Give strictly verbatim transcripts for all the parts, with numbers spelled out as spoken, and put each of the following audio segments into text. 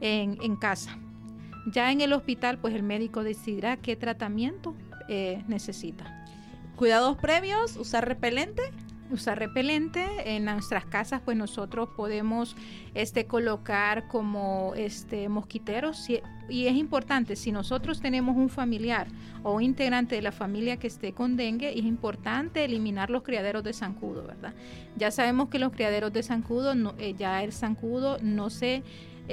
en, en casa. Ya en el hospital, pues el médico decidirá qué tratamiento eh, necesita. ¿Cuidados previos? ¿Usar repelente? Usar repelente. En nuestras casas, pues nosotros podemos este, colocar como este, mosquiteros. Si, y es importante, si nosotros tenemos un familiar o un integrante de la familia que esté con dengue, es importante eliminar los criaderos de zancudo, ¿verdad? Ya sabemos que los criaderos de zancudo, no, eh, ya el zancudo no se...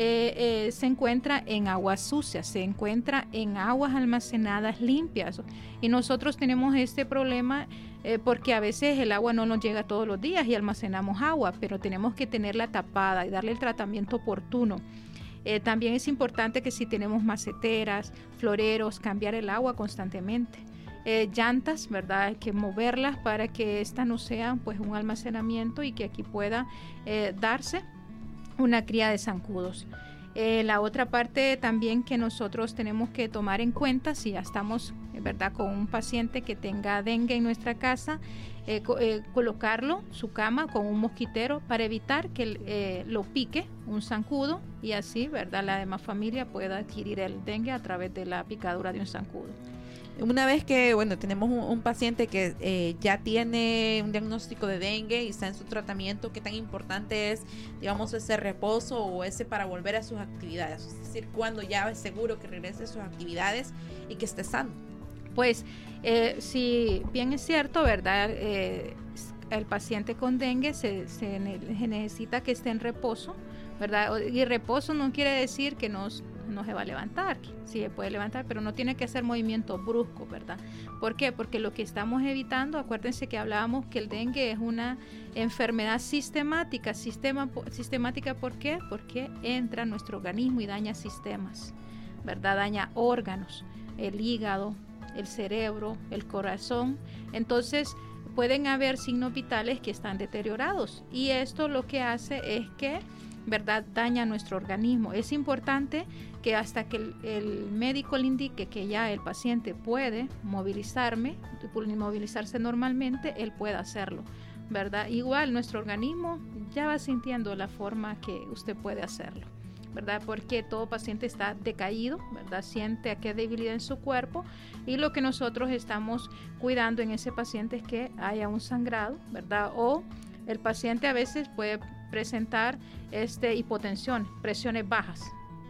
Eh, eh, se encuentra en aguas sucias, se encuentra en aguas almacenadas limpias, y nosotros tenemos este problema eh, porque a veces el agua no nos llega todos los días y almacenamos agua, pero tenemos que tenerla tapada y darle el tratamiento oportuno. Eh, también es importante que si tenemos maceteras, floreros, cambiar el agua constantemente. Eh, llantas, ¿verdad? Hay que moverlas para que éstas no sean pues un almacenamiento y que aquí pueda eh, darse una cría de zancudos. Eh, la otra parte también que nosotros tenemos que tomar en cuenta, si ya estamos, ¿verdad?, con un paciente que tenga dengue en nuestra casa, eh, co- eh, colocarlo, su cama, con un mosquitero para evitar que eh, lo pique un zancudo y así, ¿verdad?, la demás familia pueda adquirir el dengue a través de la picadura de un zancudo. Una vez que, bueno, tenemos un, un paciente que eh, ya tiene un diagnóstico de dengue y está en su tratamiento, ¿qué tan importante es, digamos, ese reposo o ese para volver a sus actividades? Es decir, cuando ya es seguro que regrese a sus actividades y que esté sano. Pues, eh, si bien es cierto, ¿verdad?, eh, el paciente con dengue se, se, ne- se necesita que esté en reposo, ¿verdad? Y reposo no quiere decir que nos, no se va a levantar, sí se puede levantar, pero no tiene que hacer movimientos bruscos, ¿verdad? ¿Por qué? Porque lo que estamos evitando, acuérdense que hablábamos que el dengue es una enfermedad sistemática, sistema, sistemática, ¿por qué? Porque entra en nuestro organismo y daña sistemas, ¿verdad? Daña órganos, el hígado, el cerebro, el corazón. Entonces pueden haber signos vitales que están deteriorados y esto lo que hace es que, ¿verdad?, daña nuestro organismo. Es importante que hasta que el, el médico le indique que ya el paciente puede movilizarme, movilizarse normalmente, él pueda hacerlo, ¿verdad? Igual nuestro organismo ya va sintiendo la forma que usted puede hacerlo, ¿verdad? Porque todo paciente está decaído, ¿verdad? Siente aquella debilidad en su cuerpo y lo que nosotros estamos cuidando en ese paciente es que haya un sangrado, ¿verdad? O el paciente a veces puede presentar este, hipotensión, presiones bajas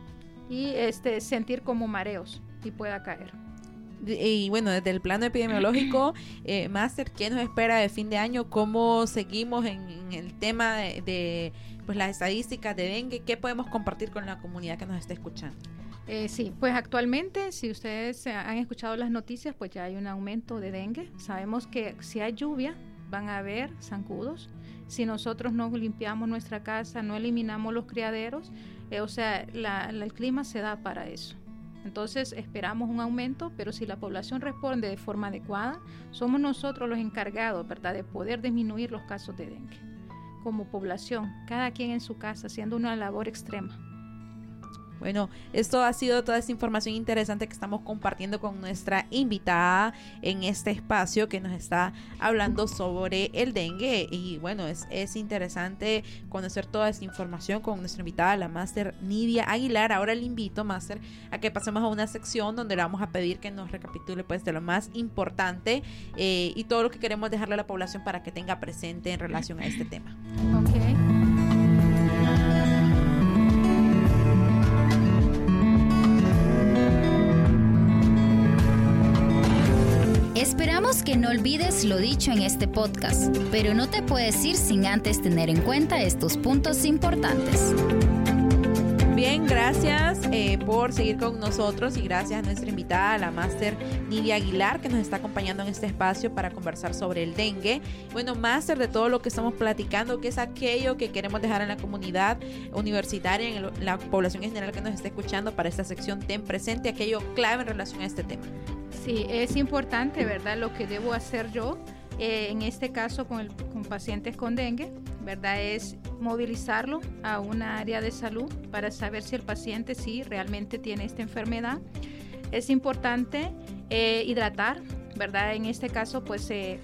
y este, sentir como mareos y pueda caer. Y bueno, desde el plano epidemiológico, eh, Máster, ¿qué nos espera de fin de año? ¿Cómo seguimos en, en el tema de, de pues, las estadísticas de dengue? ¿Qué podemos compartir con la comunidad que nos está escuchando? Eh, sí, pues actualmente, si ustedes han escuchado las noticias, pues ya hay un aumento de dengue. Sabemos que si hay lluvia, van a haber zancudos. Si nosotros no limpiamos nuestra casa, no eliminamos los criaderos, eh, o sea, la, la, el clima se da para eso. Entonces esperamos un aumento, pero si la población responde de forma adecuada, somos nosotros los encargados, ¿verdad?, de poder disminuir los casos de dengue. Como población, cada quien en su casa, haciendo una labor extrema. Bueno, esto ha sido toda esta información interesante que estamos compartiendo con nuestra invitada en este espacio que nos está hablando sobre el dengue. Y bueno, es, es interesante conocer toda esta información con nuestra invitada, la Máster Nidia Aguilar. Ahora le invito, Máster, a que pasemos a una sección donde le vamos a pedir que nos recapitule pues de lo más importante eh, y todo lo que queremos dejarle a la población para que tenga presente en relación a este tema. Ok. Esperamos que no olvides lo dicho en este podcast, pero no te puedes ir sin antes tener en cuenta estos puntos importantes. Bien, gracias eh, por seguir con nosotros y gracias a nuestra invitada, la Máster Nidia Aguilar, que nos está acompañando en este espacio para conversar sobre el dengue. Bueno, Máster, de todo lo que estamos platicando, ¿qué es aquello que queremos dejar en la comunidad universitaria, en el, la población en general que nos está escuchando para esta sección? Ten presente aquello clave en relación a este tema. Sí, es importante, ¿verdad?, lo que debo hacer yo, eh, en este caso con, el, con pacientes con dengue, ¿verdad?, es movilizarlo a una área de salud para saber si el paciente sí realmente tiene esta enfermedad. Es importante eh, hidratar, ¿verdad? En este caso, pues se,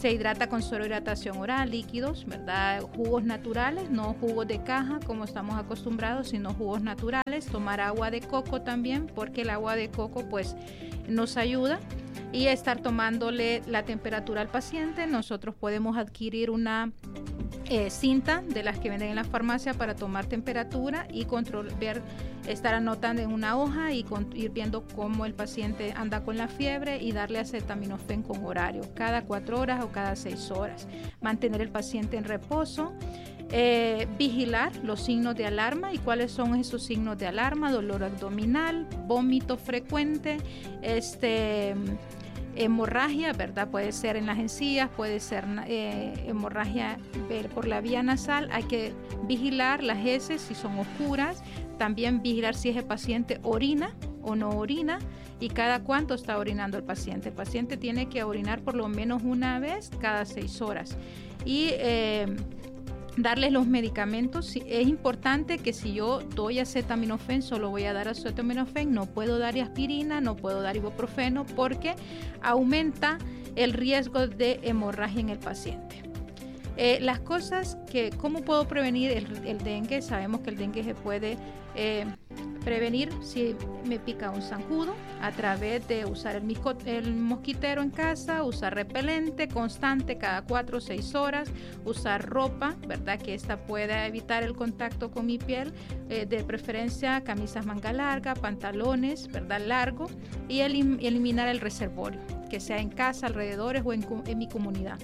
se hidrata con solo hidratación oral, líquidos, ¿verdad? Jugos naturales, no jugos de caja como estamos acostumbrados, sino jugos naturales. Tomar agua de coco también, porque el agua de coco pues nos ayuda. Y estar tomándole la temperatura al paciente. Nosotros podemos adquirir una eh, cinta de las que venden en la farmacia para tomar temperatura y control, ver, estar anotando en una hoja y con, ir viendo cómo el paciente anda con la fiebre y darle acetaminofén con horario, cada cuatro horas o cada seis horas. Mantener el paciente en reposo. Eh, vigilar los signos de alarma. ¿Y cuáles son esos signos de alarma? Dolor abdominal, vómito frecuente, este... hemorragia, ¿verdad? Puede ser en las encías, puede ser eh, hemorragia por la vía nasal. Hay que vigilar las heces si son oscuras, también vigilar si ese paciente orina o no orina y cada cuánto está orinando el paciente. El paciente tiene que orinar por lo menos una vez cada seis horas. Y eh, darles los medicamentos. Es importante que si yo doy acetaminofén, solo voy a dar acetaminofén, no puedo dar aspirina, no puedo dar ibuprofeno, porque aumenta el riesgo de hemorragia en el paciente. Eh, las cosas que, ¿cómo puedo prevenir el, el dengue? Sabemos que el dengue se puede eh, prevenir si me pica un zancudo a través de usar el, misco, el mosquitero en casa, usar repelente constante cada cuatro o seis horas, usar ropa, ¿verdad? Que esta pueda evitar el contacto con mi piel, eh, de preferencia camisas manga larga, pantalones, ¿verdad? Largo, y elim, eliminar el reservorio, que sea en casa, alrededores o en, en mi comunidad.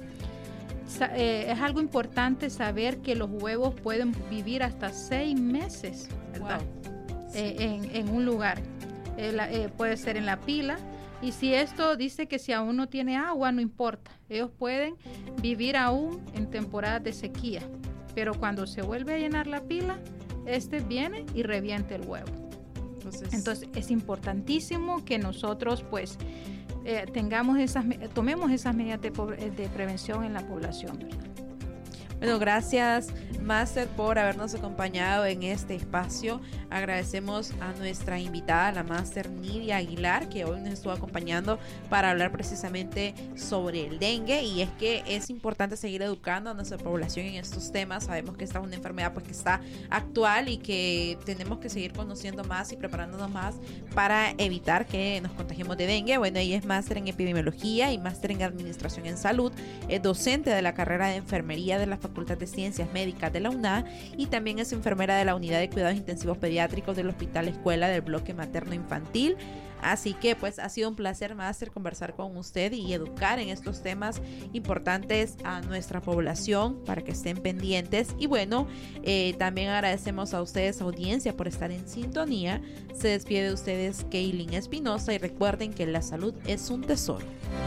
Eh, es algo importante saber que los huevos pueden vivir hasta seis meses, ¿verdad? Wow. Eh, sí. en, en un lugar. Eh, la, eh, puede ser en la pila. Y si esto dice que si aún no tiene agua, no importa. Ellos pueden vivir aún en temporadas de sequía. Pero cuando se vuelve a llenar la pila, este viene y reviente el huevo. Entonces, Entonces es importantísimo que nosotros pues eh, tengamos esas, tomemos esas medidas de, de prevención en la población, ¿verdad? Bueno, gracias Máster por habernos acompañado en este espacio. Agradecemos a nuestra invitada, la Máster Nidia Aguilar, que hoy nos estuvo acompañando para hablar precisamente sobre el dengue. Y es que es importante seguir educando a nuestra población en estos temas. Sabemos que esta es una enfermedad pues que está actual y que tenemos que seguir conociendo más y preparándonos más para evitar que nos contagiemos de dengue. Bueno, ella es Máster en Epidemiología y Máster en Administración en Salud. Es docente de la carrera de Enfermería de la Facultad de Ciencias Médicas de la UNA y también es enfermera de la Unidad de Cuidados Intensivos Pediátricos del Hospital Escuela del Bloque Materno Infantil. Así que pues ha sido un placer, Máster, conversar con usted y educar en estos temas importantes a nuestra población para que estén pendientes. Y bueno, eh, también agradecemos a ustedes, audiencia, por estar en sintonía. Se despide de ustedes Kaylin Espinosa y recuerden que la salud es un tesoro.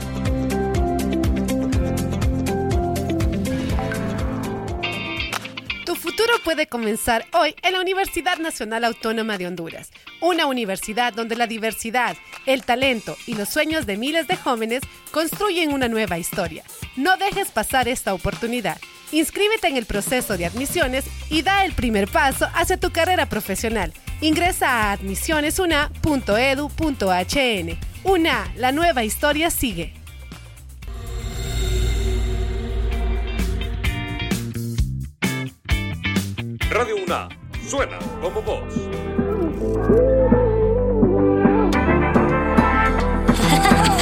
Tu futuro puede comenzar hoy en la Universidad Nacional Autónoma de Honduras, una universidad donde la diversidad, el talento y los sueños de miles de jóvenes construyen una nueva historia. No dejes pasar esta oportunidad. Inscríbete en el proceso de admisiones y da el primer paso hacia tu carrera profesional. Ingresa a admisiones u n a punto e d u punto h n. U N A, la nueva historia sigue. Radio U N A, suena como vos.